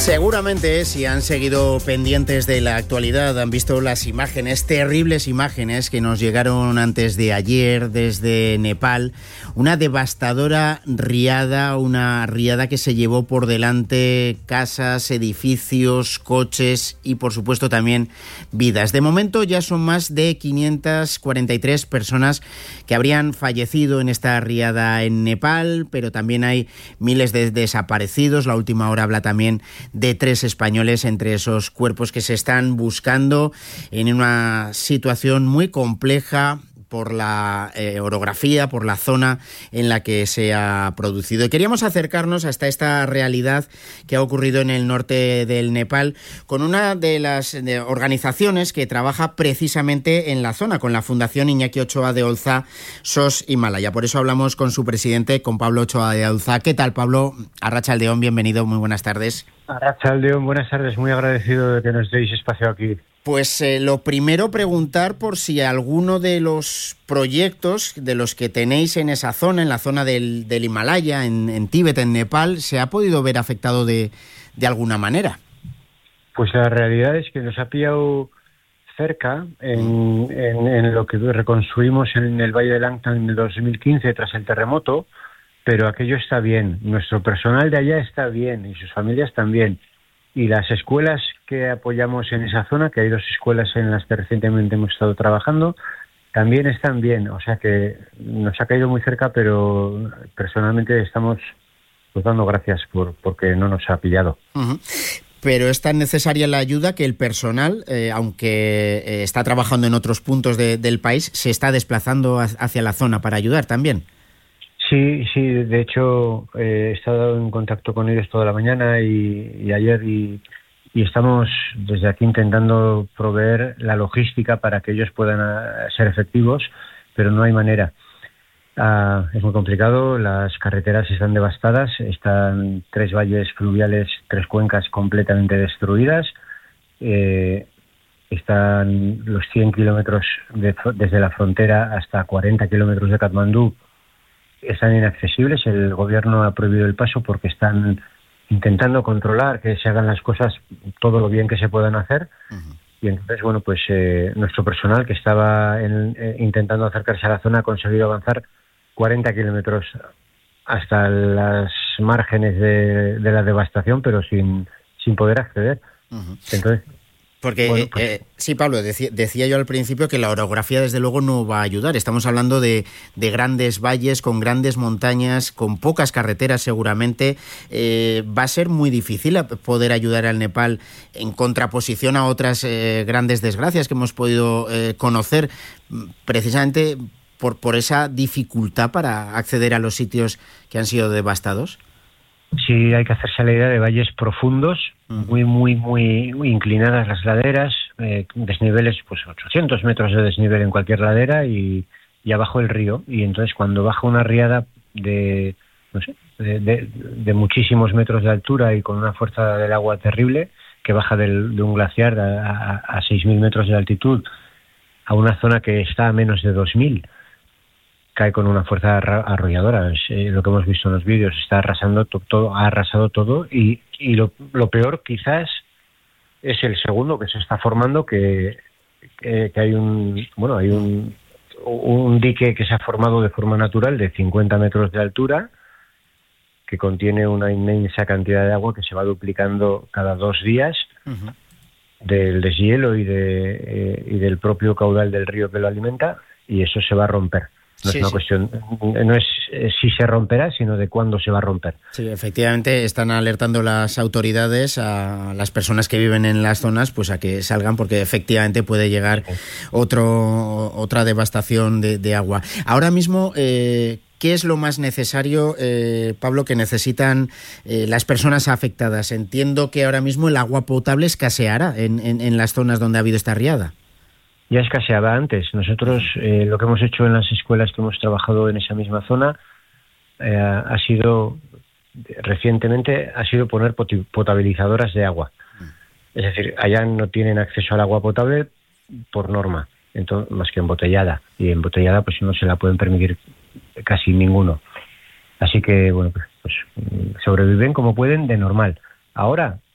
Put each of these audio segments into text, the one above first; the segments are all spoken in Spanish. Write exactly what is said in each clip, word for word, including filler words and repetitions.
Seguramente, si han seguido pendientes de la actualidad, han visto las imágenes, terribles imágenes que nos llegaron antes de ayer desde Nepal. Una devastadora riada, una riada que se llevó por delante casas, edificios, coches y, por supuesto, también vidas. De momento ya son más de quinientas cuarenta y tres personas que habrían fallecido en esta riada en Nepal, pero también hay miles de desaparecidos. La última hora habla también de tres españoles entre esos cuerpos que se están buscando en una situación muy compleja por la eh, orografía, por la zona en la que se ha producido. Y queríamos acercarnos hasta esta realidad que ha ocurrido en el norte del Nepal con una de las de organizaciones que trabaja precisamente en la zona, con la Fundación Iñaki Ochoa de Olza, S O S Himalaya. Por eso hablamos con su presidente, con Pablo Ochoa de Olza. ¿Qué tal, Pablo? Arratsaldeon, bienvenido, muy buenas tardes. Arratsaldeon, buenas tardes, muy agradecido de que nos deis espacio aquí. Pues eh, lo primero, preguntar por si alguno de los proyectos de los que tenéis en esa zona, en la zona del, del Himalaya, en, en Tíbet, en Nepal, se ha podido ver afectado de, de alguna manera. Pues la realidad es que nos ha pillado cerca en, en, en lo que reconstruimos en el Valle de Langtang en el dos mil quince tras el terremoto, pero aquello está bien. Nuestro personal de allá está bien y sus familias también. Y las escuelas que apoyamos en esa zona, que hay dos escuelas en las que recientemente hemos estado trabajando, también están bien. O sea que nos ha caído muy cerca, pero personalmente estamos pues, dando gracias por porque no nos ha pillado. Uh-huh. Pero es tan necesaria la ayuda que el personal, eh, aunque eh, está trabajando en otros puntos de, del país, se está desplazando hacia la zona para ayudar también. Sí, sí, de hecho eh, he estado en contacto con ellos toda la mañana y, y ayer y, y estamos desde aquí intentando proveer la logística para que ellos puedan uh, ser efectivos, pero no hay manera. Uh, es muy complicado, las carreteras están devastadas, están tres valles fluviales, tres cuencas completamente destruidas, eh, están los cien kilómetros de, desde la frontera hasta cuarenta kilómetros de Katmandú, están inaccesibles. El gobierno ha prohibido el paso porque están intentando controlar que se hagan las cosas todo lo bien que se puedan hacer. Uh-huh. Y entonces, bueno, pues eh, nuestro personal que estaba en, eh, intentando acercarse a la zona ha conseguido avanzar cuarenta kilómetros hasta las márgenes de, de la devastación, pero sin, sin poder acceder. Uh-huh. Entonces... Porque, bueno, pues, eh, sí, Pablo, decía, decía yo al principio que la orografía desde luego no va a ayudar. Estamos hablando de, de grandes valles, con grandes montañas, con pocas carreteras seguramente. Eh, va a ser muy difícil poder ayudar al Nepal en contraposición a otras eh, grandes desgracias que hemos podido eh, conocer, precisamente por, por esa dificultad para acceder a los sitios que han sido devastados. Sí, hay que hacerse la idea de valles profundos, muy, muy, muy, muy inclinadas las laderas, eh, desniveles, pues ochocientos metros de desnivel en cualquier ladera y, y abajo el río. Y entonces cuando baja una riada de, no sé, de, de, de muchísimos metros de altura y con una fuerza del agua terrible, que baja del, de un glaciar a, a, a seis mil metros de altitud a una zona que está a menos de dos mil, cae con una fuerza arrolladora. Es, eh, lo que hemos visto en los vídeos, está arrasando to- todo, ha arrasado todo y, y lo, lo peor quizás es el segundo que se está formando, que, que, que hay un bueno hay un, un dique que se ha formado de forma natural de cincuenta metros de altura, que contiene una inmensa cantidad de agua que se va duplicando cada dos días. Uh-huh. Del deshielo y, de, eh, y del propio caudal del río que lo alimenta, y eso se va a romper. No sí, es una sí. cuestión, no es si se romperá, sino de cuándo se va a romper. Sí, efectivamente, están alertando las autoridades a las personas que viven en las zonas, pues a que salgan, porque efectivamente puede llegar sí. otro otra devastación de, de agua. Ahora mismo, eh, ¿qué es lo más necesario, eh, Pablo, que necesitan eh, las personas afectadas? Entiendo que ahora mismo el agua potable escaseará en, en, en las zonas donde ha habido esta riada. Ya escaseaba antes. Nosotros eh, lo que hemos hecho en las escuelas que hemos trabajado en esa misma zona eh, ha sido, recientemente, ha sido poner potabilizadoras de agua. Es decir, allá no tienen acceso al agua potable por norma, entonces, más que embotellada. Y embotellada pues no se la pueden permitir casi ninguno. Así que, bueno, pues, pues sobreviven como pueden de normal. Ahora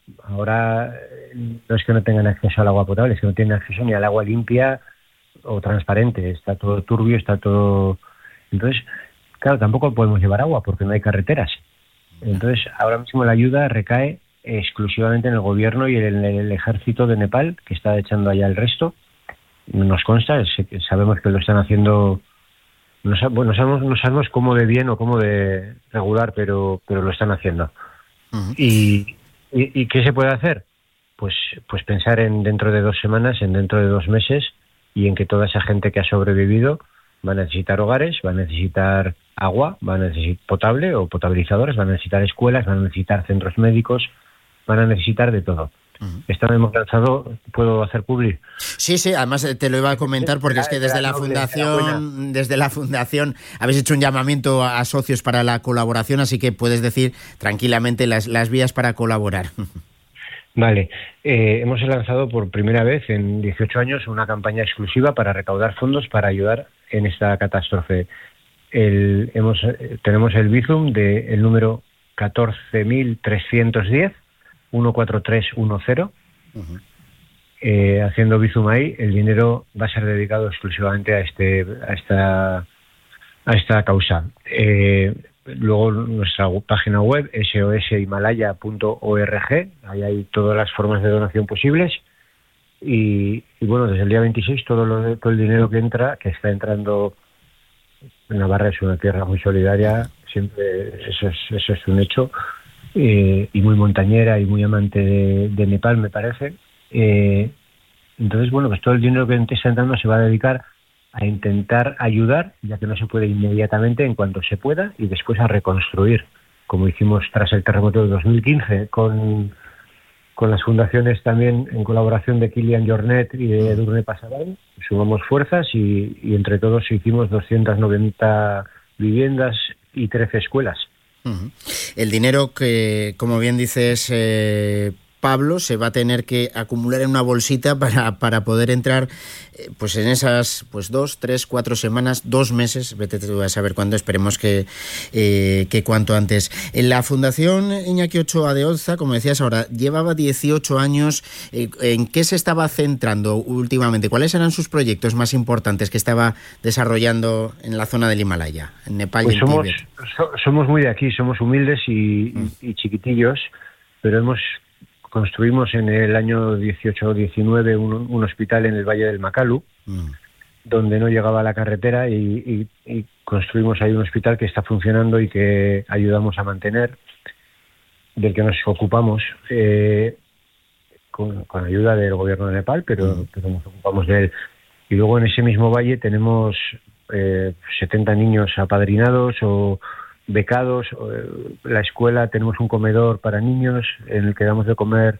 ahora no es que no tengan acceso al agua potable, es que no tienen acceso ni al agua limpia o transparente, está todo turbio, está todo... Entonces, claro, tampoco podemos llevar agua porque no hay carreteras. Entonces, ahora mismo la ayuda recae exclusivamente en el gobierno y en el, el ejército de Nepal, que está echando allá el resto. Nos consta, sabemos que lo están haciendo, no, bueno, no, sabemos, no sabemos cómo de bien o cómo de regular, pero, pero lo están haciendo. Uh-huh. y, y, ¿Y qué se puede hacer? Pues, pues pensar en dentro de dos semanas, en dentro de dos meses, y en que toda esa gente que ha sobrevivido va a necesitar hogares, va a necesitar agua, va a necesitar potable o potabilizadores, va a necesitar escuelas, va a necesitar centros médicos, van a necesitar de todo. Uh-huh. Esta hemos lanzado, ¿puedo hacer public? Sí, sí, además te lo iba a comentar porque es que desde la fundación, desde la fundación habéis hecho un llamamiento a socios para la colaboración, así que puedes decir tranquilamente las, las vías para colaborar. Vale, eh, hemos lanzado por primera vez en dieciocho años una campaña exclusiva para recaudar fondos para ayudar en esta catástrofe. El, hemos, tenemos el Bizum de el número catorce mil trescientos diez, uno cuatro tres uno cero. Uh-huh. Eh, haciendo Bizum ahí, el dinero va a ser dedicado exclusivamente a este a esta a esta causa. Eh, luego nuestra página web s o s himalaya punto org, ahí hay todas las formas de donación posibles y, y bueno, desde el día veintiséis todo, lo, todo el dinero que entra, que está entrando, Navarra es una tierra muy solidaria, siempre eso es, eso es un hecho, eh, y muy montañera y muy amante de, de Nepal, me parece. Eh, entonces, bueno, pues todo el dinero que está entrando se va a dedicar a intentar ayudar, ya que no se puede inmediatamente, en cuanto se pueda, y después a reconstruir, como hicimos tras el terremoto de dos mil quince, con, con las fundaciones también en colaboración de Kilian Jornet y de Edurne Pasaban. Sumamos fuerzas y, y entre todos hicimos doscientas noventa viviendas y trece escuelas. Uh-huh. El dinero que, como bien dices, eh, Pablo, se va a tener que acumular en una bolsita para, para poder entrar eh, pues en esas pues dos, tres, cuatro semanas, dos meses, vete tú a saber cuándo, esperemos que, eh, que cuanto antes. En la Fundación Iñaki Ochoa de Olza, como decías ahora, llevaba dieciocho años. Eh, ¿En qué se estaba centrando últimamente? ¿Cuáles eran sus proyectos más importantes que estaba desarrollando en la zona del Himalaya, en Nepal pues y en somos, Tíbet? So, somos muy de aquí, somos humildes y, mm. y, y chiquitillos, pero hemos... Construimos en el año dieciocho diecinueve un, un hospital en el Valle del Makalu, mm. donde no llegaba la carretera, y, y, y construimos ahí un hospital que está funcionando y que ayudamos a mantener, del que nos ocupamos eh, con, con ayuda del gobierno de Nepal, pero, mm. pero nos ocupamos de él. Y luego en ese mismo valle tenemos eh, setenta niños apadrinados o becados. La escuela, tenemos un comedor para niños en el que damos de comer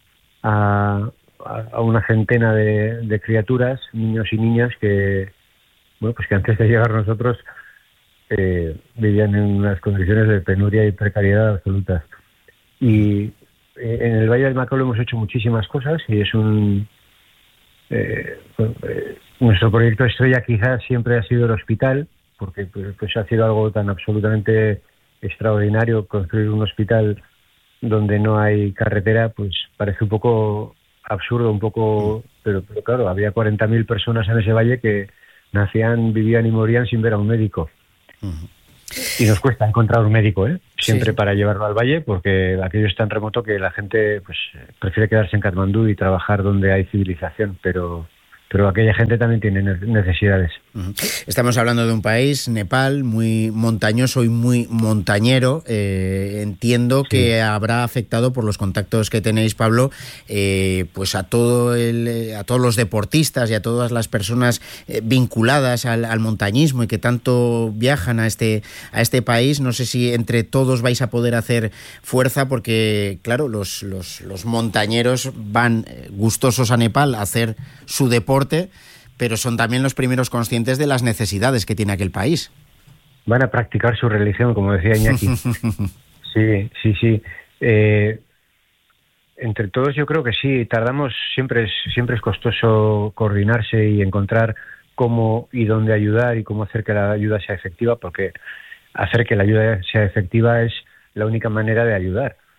a, a una centena de, de criaturas, niños y niñas que, bueno, pues que antes de llegar nosotros eh, vivían en unas condiciones de penuria y precariedad absolutas. Y eh, en el Valle del Makalu hemos hecho muchísimas cosas y es un eh, eh, nuestro proyecto estrella quizás siempre ha sido el hospital, porque pues ha sido algo tan absolutamente extraordinario. Construir un hospital donde no hay carretera, pues parece un poco absurdo, un poco, pero, pero claro, había cuarenta mil personas en ese valle que nacían, vivían y morían sin ver a un médico. Uh-huh. Y nos cuesta encontrar un médico, ¿eh? Siempre sí. Para llevarlo al valle, porque aquello es tan remoto que la gente pues prefiere quedarse en Katmandú y trabajar donde hay civilización, pero... pero aquella gente también tiene necesidades. Uh-huh. Estamos hablando de un país, Nepal, muy montañoso y muy montañero. Eh, entiendo sí. que habrá afectado, por los contactos que tenéis, Pablo, eh, pues a todo el, a todos los deportistas y a todas las personas eh, vinculadas al, al montañismo y que tanto viajan a este, a este país. No sé si entre todos vais a poder hacer fuerza, porque, claro, los, los, los montañeros van gustosos a Nepal a hacer su deporte, pero son también los primeros conscientes de las necesidades que tiene aquel país. Van a practicar su religión, como decía Iñaki. Sí, sí, sí. Eh, entre todos yo creo que sí. Tardamos, siempre es, siempre es costoso coordinarse y encontrar cómo y dónde ayudar y cómo hacer que la ayuda sea efectiva, porque hacer que la ayuda sea efectiva es la única manera de ayudar.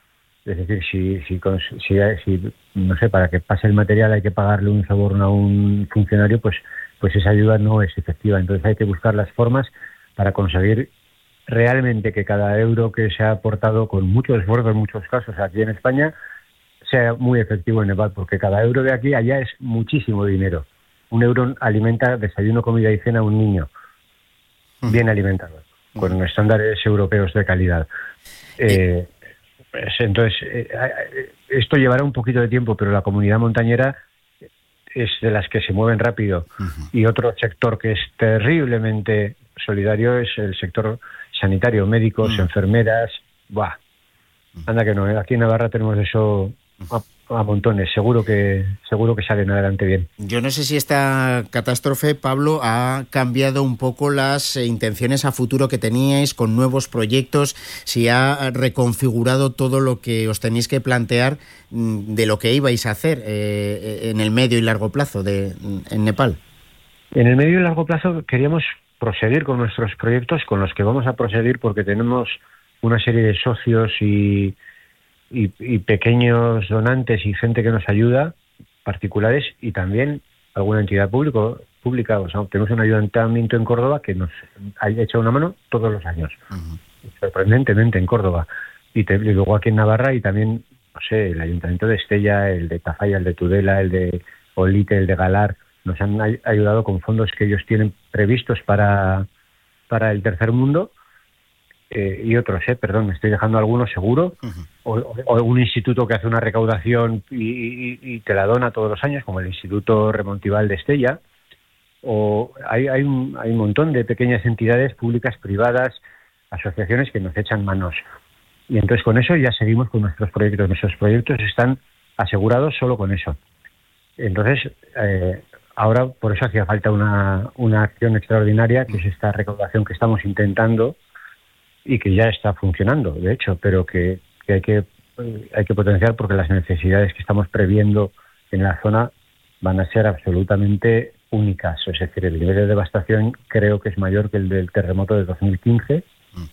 Es decir, si, si, si, si, no sé, para que pase el material hay que pagarle un soborno a un funcionario, pues, pues esa ayuda no es efectiva. Entonces hay que buscar las formas para conseguir realmente que cada euro que se ha aportado con mucho esfuerzo en muchos casos aquí en España sea muy efectivo en Nepal, porque cada euro de aquí allá es muchísimo dinero. Un euro alimenta desayuno, comida y cena a un niño bien alimentado, con estándares europeos de calidad. Eh, pues, entonces, eh, esto llevará un poquito de tiempo, pero la comunidad montañera es de las que se mueven rápido. Uh-huh. Y otro sector que es terriblemente solidario es el sector sanitario, médicos, uh-huh. enfermeras. Buah, anda que no, ¿eh? Aquí en Navarra tenemos eso a, a montones, seguro que seguro que salen adelante bien. Yo no sé si esta catástrofe, Pablo, ha cambiado un poco las eh, intenciones a futuro que teníais con nuevos proyectos, si ha reconfigurado todo lo que os tenéis que plantear mm, de lo que ibais a hacer eh, en el medio y largo plazo de, en Nepal. En el medio y largo plazo queríamos proseguir con nuestros proyectos, con los que vamos a proseguir porque tenemos una serie de socios y Y, y pequeños donantes y gente que nos ayuda, particulares, y también alguna entidad público, pública. O sea, tenemos un ayuntamiento en Córdoba que nos ha echado una mano todos los años, uh-huh. sorprendentemente en Córdoba. Y, te, y luego aquí en Navarra, y también, no sé, el ayuntamiento de Estella, el de Tafalla, el de Tudela, el de Olite, el de Galar, nos han ay- ayudado con fondos que ellos tienen previstos para, para el tercer mundo. Eh, y otros, eh, perdón, me estoy dejando algunos seguro, uh-huh. o, o un instituto que hace una recaudación y, y, y te la dona todos los años, como el Instituto Remontival de Estella, o hay, hay, un, hay un montón de pequeñas entidades públicas, privadas, asociaciones que nos echan manos. Y entonces con eso ya seguimos con nuestros proyectos. Nuestros proyectos están asegurados solo con eso. Entonces, eh, ahora por eso hacía falta una, una acción extraordinaria, que es esta recaudación que estamos intentando, y que ya está funcionando, de hecho, pero que, que hay que hay que potenciar porque las necesidades que estamos previendo en la zona van a ser absolutamente únicas. Es decir, el nivel de devastación creo que es mayor que el del terremoto de dos mil quince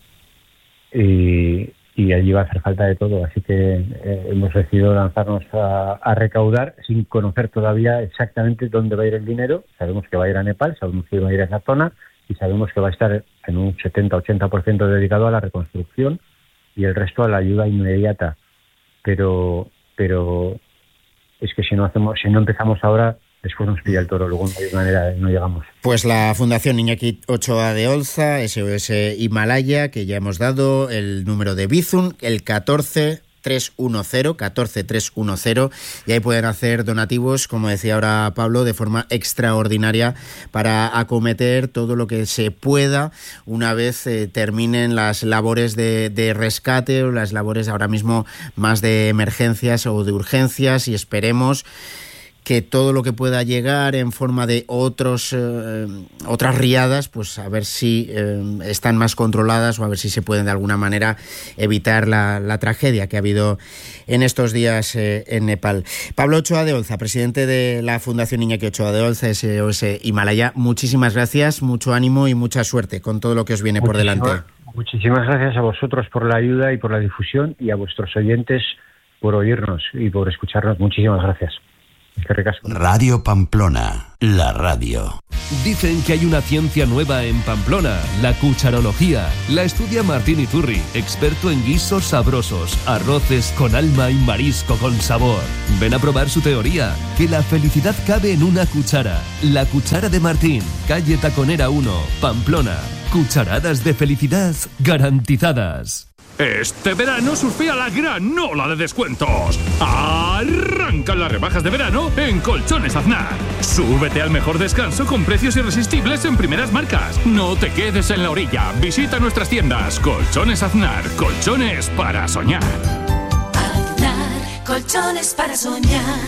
mm. y, y allí va a hacer falta de todo. Así que eh, hemos decidido lanzarnos a, a recaudar sin conocer todavía exactamente dónde va a ir el dinero. Sabemos que va a ir a Nepal, sabemos que va a ir a esa zona, y sabemos que va a estar en un setenta a ochenta por ciento dedicado a la reconstrucción y el resto a la ayuda inmediata. Pero pero es que si no hacemos, si no empezamos ahora, después nos pilla el toro, luego no hay manera, no llegamos. Pues la Fundación Iñaki Ochoa de Olza, S O S Himalaya, que ya hemos dado el número de Bizum, el catorce tres uno cero, catorce tres uno cero, y ahí pueden hacer donativos, como decía ahora Pablo, de forma extraordinaria para acometer todo lo que se pueda una vez eh, terminen las labores de, de rescate o las labores ahora mismo más de emergencias o de urgencias, y esperemos que todo lo que pueda llegar en forma de otros eh, otras riadas, pues a ver si eh, están más controladas o a ver si se pueden de alguna manera evitar la, la tragedia que ha habido en estos días eh, en Nepal. Pablo Ochoa de Olza, presidente de la Fundación Iñaki Ochoa de Olza, S O S Himalaya, muchísimas gracias, mucho ánimo y mucha suerte con todo lo que os viene por delante. Muchísimas gracias a vosotros por la ayuda y por la difusión, y a vuestros oyentes por oírnos y por escucharnos. Muchísimas gracias. Radio Pamplona, la radio. Dicen que hay una ciencia nueva en Pamplona, la cucharología. La estudia Martín Iturri, experto en guisos sabrosos, arroces con alma y marisco con sabor. Ven a probar su teoría, que la felicidad cabe en una cuchara. La cuchara de Martín, calle Taconera uno, Pamplona. Cucharadas de felicidad garantizadas. Este verano surfea la gran ola de descuentos. Arrancan las rebajas de verano en Colchones Aznar. Súbete al mejor descanso con precios irresistibles en primeras marcas. No te quedes en la orilla. Visita nuestras tiendas. Colchones Aznar. Colchones para soñar. Aznar. Colchones para soñar.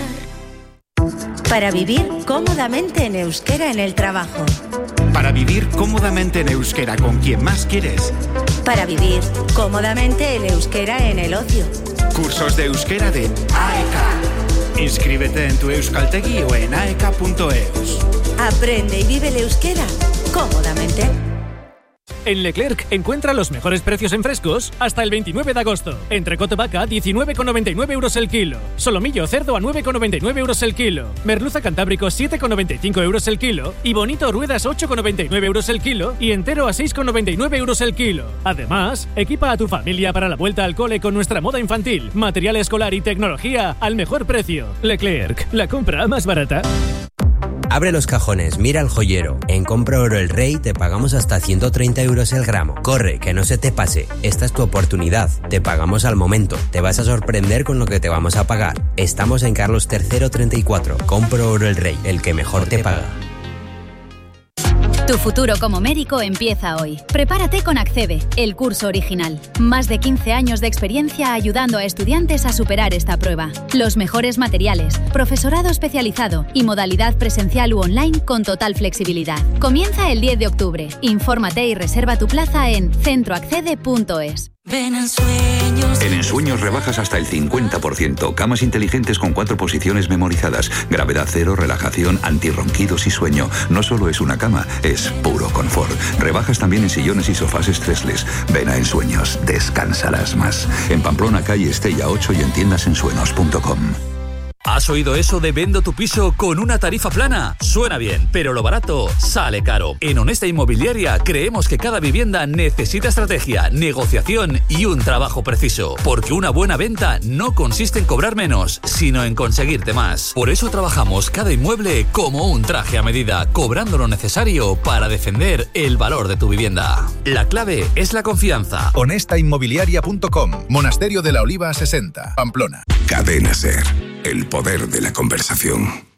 Para vivir cómodamente en euskera en el trabajo. Para vivir cómodamente en euskera con quien más quieres. Para vivir cómodamente el euskera en el ocio. Cursos de euskera de A E K. Inscríbete en tu Euskaltegi o en aek punto eus. Aprende y vive el euskera cómodamente. En Leclerc encuentra los mejores precios en frescos hasta el veintinueve de agosto. Entrecote vaca diecinueve con noventa y nueve euros el kilo. Solomillo cerdo a nueve con noventa y nueve euros el kilo. Merluza cantábrico siete con noventa y cinco euros el kilo. Y bonito ruedas ocho con noventa y nueve euros el kilo. Y entero a seis con noventa y nueve euros el kilo. Además, equipa a tu familia para la vuelta al cole con nuestra moda infantil, material escolar y tecnología al mejor precio. Leclerc, la compra más barata. Abre los cajones, mira al joyero. En Compra Oro El Rey te pagamos hasta ciento treinta euros el gramo. Corre, que no se te pase. Esta es tu oportunidad. Te pagamos al momento. Te vas a sorprender con lo que te vamos a pagar. Estamos en Carlos tercero treinta y cuatro. Compra Oro El Rey, el que mejor te paga. Tu futuro como médico empieza hoy. Prepárate con Accede, el curso original. Más de quince años de experiencia ayudando a estudiantes a superar esta prueba. Los mejores materiales, profesorado especializado y modalidad presencial u online con total flexibilidad. Comienza el diez de octubre. Infórmate y reserva tu plaza en centroaccede punto es. Ven en Sueños. En Ensueños rebajas hasta el cincuenta por ciento. Camas inteligentes con cuatro posiciones memorizadas. Gravedad cero, relajación, antirronquidos y sueño. No solo es una cama, es puro confort. Rebajas también en sillones y sofás estresles. Ven a Ensueños, descansarás más. En Pamplona, calle Estella ocho y en tiendas ensuenos punto com. ¿Has oído eso de vendo tu piso con una tarifa plana? Suena bien, pero lo barato sale caro. En Honesta Inmobiliaria creemos que cada vivienda necesita estrategia, negociación y un trabajo preciso. Porque una buena venta no consiste en cobrar menos, sino en conseguirte más. Por eso trabajamos cada inmueble como un traje a medida, cobrando lo necesario para defender el valor de tu vivienda. La clave es la confianza. honesta inmobiliaria punto com. Monasterio de la Oliva sesenta, Pamplona. Cadena Ser. El poder de la conversación.